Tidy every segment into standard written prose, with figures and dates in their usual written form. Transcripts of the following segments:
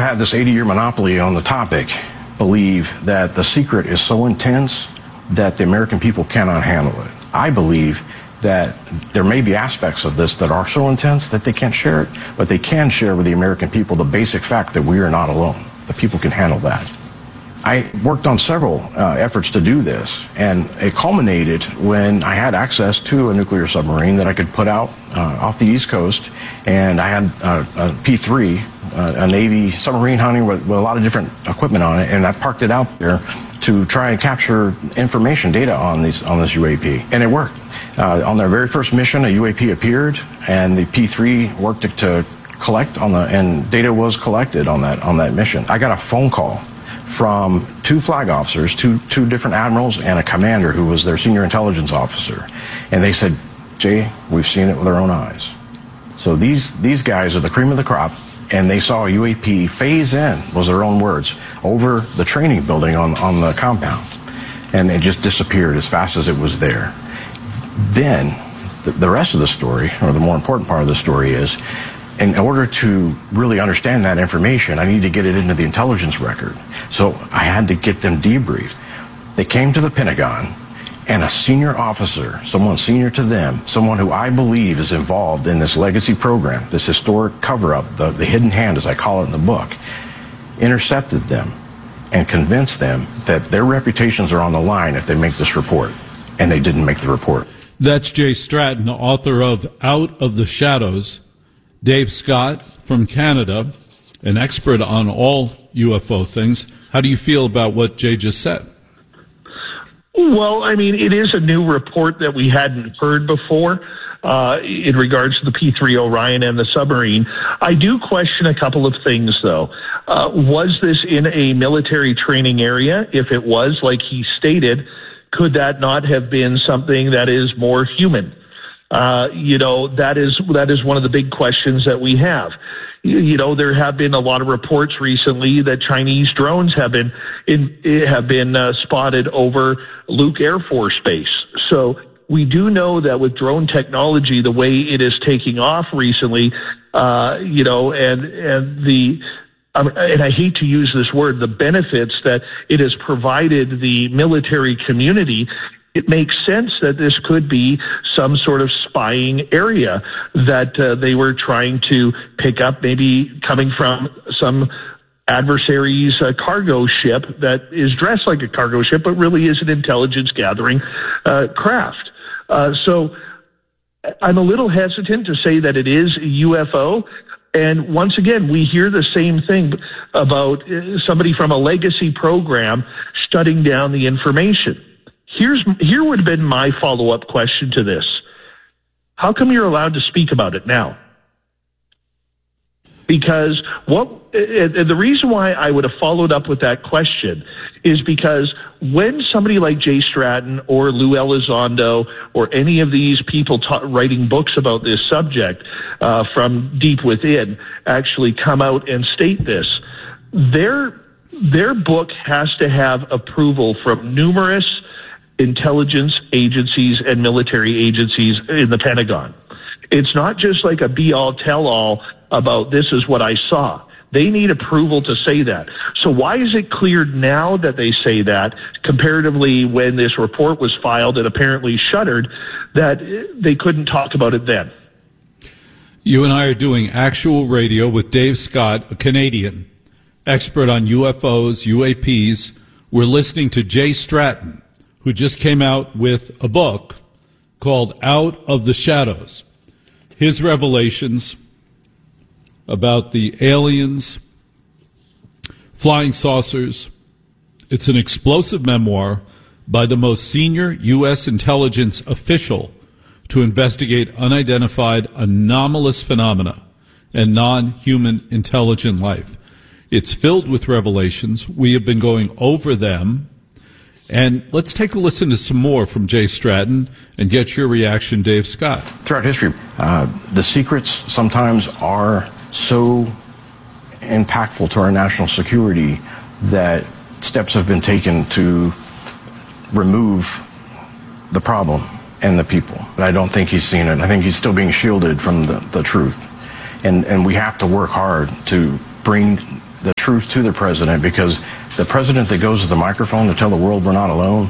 had this 80-year monopoly on the topic, believe that the secret is so intense that the American people cannot handle it. I believe that there may be aspects of this that are so intense that they can't share it, but they can share with the American people the basic fact that we are not alone. The people can handle that. I worked on several efforts to do this, and it culminated when I had access to a nuclear submarine that I could put out off the East Coast, and I had a P-3, a Navy submarine hunting with a lot of different equipment on it, and I parked it out there to try and capture information, data on this UAP, and it worked. On their very first mission, a UAP appeared, and the P-3 worked to collect and data was collected on that mission. I got a phone call from two flag officers, two different admirals, and a commander who was their senior intelligence officer. And they said, Jay, we've seen it with our own eyes. So these guys are the cream of the crop, and they saw a UAP phase in, was their own words, over the training building on the compound. And it just disappeared as fast as it was there. Then, the rest of the story, or the more important part of the story is, in order to really understand that information, I need to get it into the intelligence record. So I had to get them debriefed. They came to the Pentagon, and a senior officer, someone senior to them, someone who I believe is involved in this legacy program, this historic cover-up, the hidden hand, as I call it in the book, intercepted them and convinced them that their reputations are on the line if they make this report. And they didn't make the report. That's Jay Stratton, author of Out of the Shadows. Dave Scott from Canada, an expert on all UFO things. How do you feel about what Jay just said? Well, I mean, it is a new report that we hadn't heard before in regards to the P-3 Orion and the submarine. I do question a couple of things, though. Was this in a military training area? If it was, like he stated, could that not have been something that is more human? That is one of the big questions that we have. There have been a lot of reports recently that Chinese drones have been spotted over Luke Air Force Base. So we do know that with drone technology, the way it is taking off recently, and I hate to use this word, the benefits that it has provided the military community, it makes sense that this could be some sort of spying area that they were trying to pick up, maybe coming from some adversary's cargo ship that is dressed like a cargo ship, but really is an intelligence gathering craft. So I'm a little hesitant to say that it is a UFO. And once again, we hear the same thing about somebody from a legacy program shutting down the information. Here would have been my follow-up question to this. How come you're allowed to speak about it now? Because the reason why I would have followed up with that question is because when somebody like Jay Stratton or Lou Elizondo or any of these people writing books about this subject from deep within actually come out and state this, their book has to have approval from numerous intelligence agencies and military agencies in the Pentagon. It's not just like a be-all, tell-all about this is what I saw. They need approval to say that. So why is it cleared now that they say that, comparatively when this report was filed and apparently shuttered, that they couldn't talk about it then? You and I are doing actual radio with Dave Scott, a Canadian, expert on UFOs, UAPs. We're listening to Jay Stratton, who just came out with a book called Out of the Shadows. His revelations about the aliens, flying saucers. It's an explosive memoir by the most senior U.S. intelligence official to investigate unidentified anomalous phenomena and non-human intelligent life. It's filled with revelations. We have been going over them. And let's take a listen to some more from Jay Stratton and get your reaction, Dave Scott. Throughout history, the secrets sometimes are so impactful to our national security that steps have been taken to remove the problem and the people. But I don't think he's seen it. I think he's still being shielded from the truth. And we have to work hard to bring the truth to the president, because the president that goes to the microphone to tell the world we're not alone,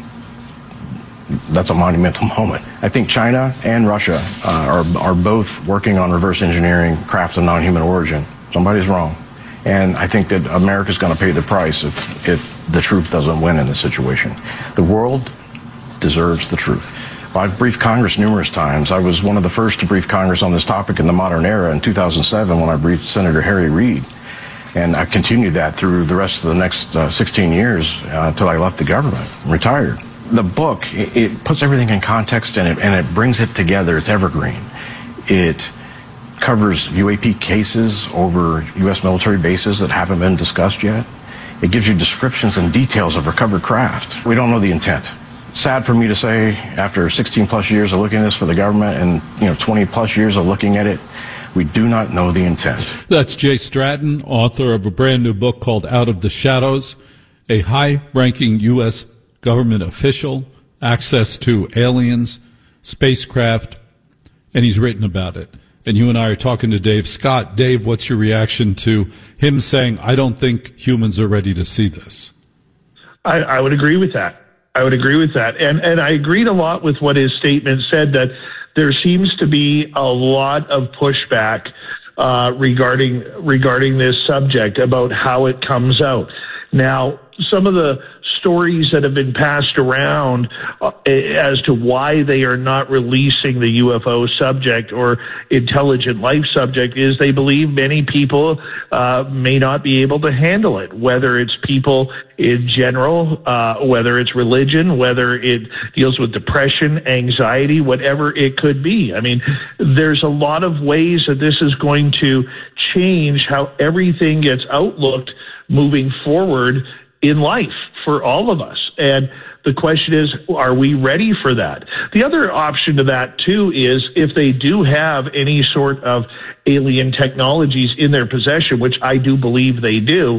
that's a monumental moment. I think China and Russia are both working on reverse engineering craft of non-human origin. Somebody's wrong. And I think that America's going to pay the price if the truth doesn't win in this situation. The world deserves the truth. I've briefed Congress numerous times. I was one of the first to brief Congress on this topic in the modern era in 2007 when I briefed Senator Harry Reid. And I continued that through the rest of the next 16 years until I left the government and retired. The book, it puts everything in context and it brings it together. It's evergreen. It covers UAP cases over U.S. military bases that haven't been discussed yet. It gives you descriptions and details of recovered craft. We don't know the intent. It's sad for me to say, after 16 plus years of looking at this for the government and 20 plus years of looking at it, we do not know the intent. That's Jay Stratton, author of a brand new book called Out of the Shadows, a high-ranking U.S. government official, access to aliens, spacecraft, and he's written about it. And you and I are talking to Dave Scott. Dave, what's your reaction to him saying, I don't think humans are ready to see this? I would agree with that. I would agree with that. And I agreed a lot with what his statement said, that there seems to be a lot of pushback regarding this subject about how it comes out. Now, some of the stories that have been passed around as to why they are not releasing the UFO subject or intelligent life subject is they believe many people may not be able to handle it, whether it's people in general, whether it's religion, whether it deals with depression, anxiety, whatever it could be. I mean, there's a lot of ways that this is going to change how everything gets outlooked moving forward in life for all of us. And the question is, are we ready for that? The other option to that, too, is if they do have any sort of alien technologies in their possession, which I do believe they do,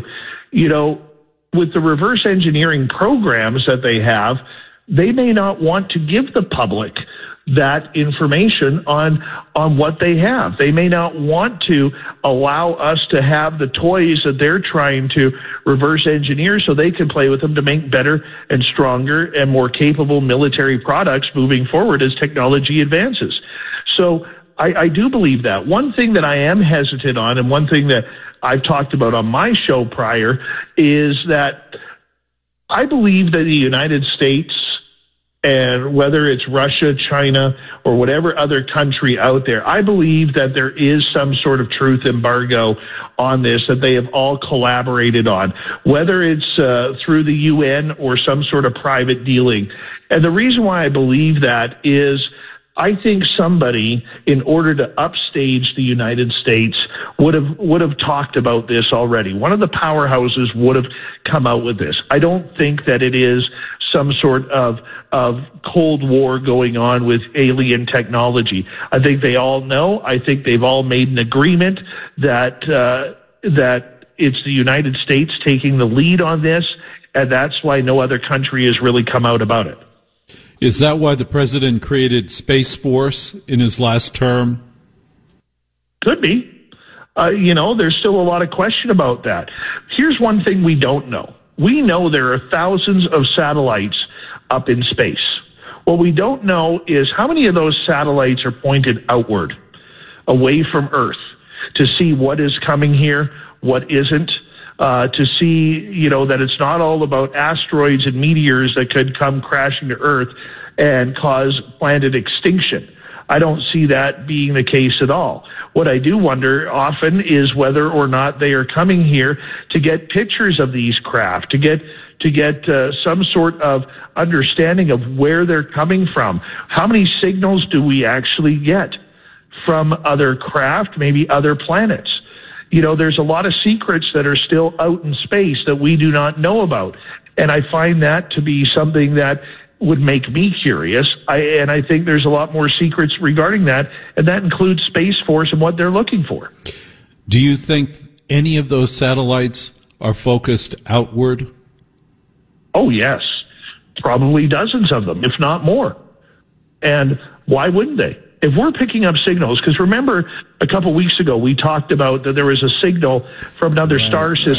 with the reverse engineering programs that they have, they may not want to give the public that information on what they have. They may not want to allow us to have the toys that they're trying to reverse engineer so they can play with them to make better and stronger and more capable military products moving forward as technology advances. So I do believe that. One thing that I am hesitant on, and one thing that I've talked about on my show prior, is that I believe that the United States, and whether it's Russia, China, or whatever other country out there, I believe that there is some sort of truth embargo on this that they have all collaborated on, whether it's through the UN or some sort of private dealing. And the reason why I believe that is I think somebody, in order to upstage the United States, would have talked about this already. One of the powerhouses would have come out with this. I don't think that it is some sort of Cold War going on with alien technology. I think they all know. I think they've all made an agreement that it's the United States taking the lead on this, and that's why no other country has really come out about it. Is that why the president created Space Force in his last term? Could be. There's still a lot of question about that. Here's one thing we don't know. We know there are thousands of satellites up in space. What we don't know is how many of those satellites are pointed outward, away from Earth, to see what is coming here, what isn't, to see, that it's not all about asteroids and meteors that could come crashing to Earth and cause planet extinction. I don't see that being the case at all. What I do wonder often is whether or not they are coming here to get pictures of these craft, to get some sort of understanding of where they're coming from. How many signals do we actually get from other craft, maybe other planets? There's a lot of secrets that are still out in space that we do not know about. And I find that to be something that would make me curious. And I think there's a lot more secrets regarding that, and that includes Space Force and what they're looking for. Do you think any of those satellites are focused outward? Oh, yes. Probably dozens of them, if not more. And why wouldn't they? if we're picking up signals, because remember a couple weeks ago we talked about that there was a signal from another star system